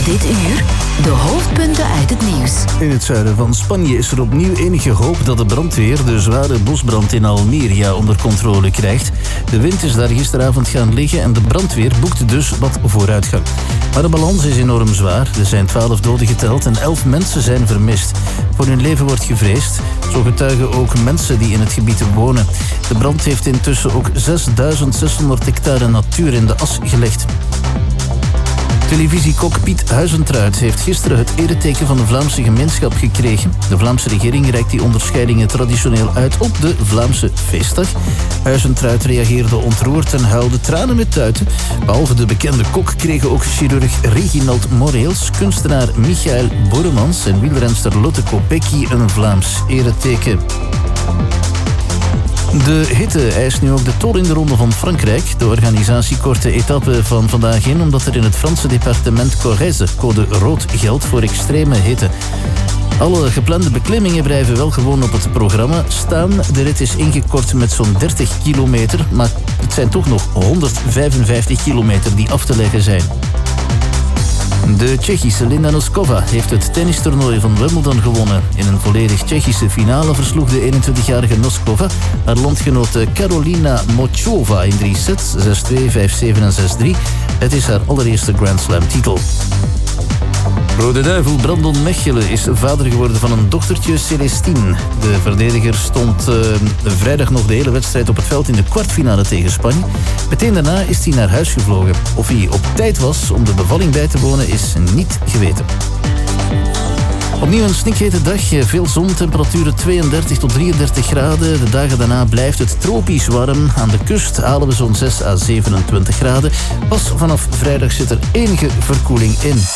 Dit uur de hoofdpunten uit het nieuws. In het zuiden van Spanje is er opnieuw enige hoop dat de brandweer de zware bosbrand in Almeria onder controle krijgt. De wind is daar gisteravond gaan liggen en de brandweer boekte dus wat vooruitgang. Maar de balans is enorm zwaar. Er zijn 12 doden geteld en 11 mensen zijn vermist. Voor hun leven wordt gevreesd. Zo getuigen ook mensen die in het gebied wonen. De brand heeft intussen ook 6.600 hectare natuur in de as gelegd. Televisiekok Piet Huizentruid heeft gisteren het ereteken van de Vlaamse gemeenschap gekregen. De Vlaamse regering reikt die onderscheidingen traditioneel uit op de Vlaamse feestdag. Huizentruid reageerde ontroerd en huilde tranen met tuiten. Behalve de bekende kok kregen ook chirurg Reginald Moreels, kunstenaar Michael Boremans en wielrenster Lotte Kopecky een Vlaams ereteken. De hitte eist nu ook de tol in de Ronde van Frankrijk. De organisatie kort de etappe van vandaag in omdat er in het Franse departement Corrèze code rood geldt voor extreme hitte. Alle geplande beklimmingen blijven wel gewoon op het programma staan. De rit is ingekort met zo'n 30 kilometer, maar het zijn toch nog 155 kilometer die af te leggen zijn. De Tsjechische Linda Noskova heeft het tennistoernooi van Wimbledon gewonnen. In een volledig Tsjechische finale versloeg de 21-jarige Noskova haar landgenote Karolina Mochova in 3 sets, 6-2, 5-7 en 6-3. Het is haar allereerste Grand Slam titel. Rode Duivel Brandon Mechelen is vader geworden van een dochtertje, Celestine. De verdediger stond vrijdag nog de hele wedstrijd op het veld in de kwartfinale tegen Spanje. Meteen daarna is hij naar huis gevlogen. Of hij op tijd was om de bevalling bij te wonen is niet geweten. Opnieuw een snikhete dag, veel zon, temperaturen 32 tot 33 graden. De dagen daarna blijft het tropisch warm. Aan de kust halen we zo'n 6 à 27 graden. Pas vanaf vrijdag zit er enige verkoeling in.